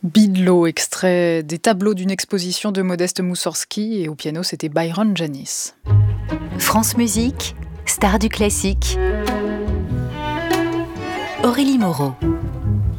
Bidlo, extrait des tableaux d'une exposition de Modeste Moussorgsky, et au piano c'était Byron Janis. France Musique, star du classique. Aurélie Moreau.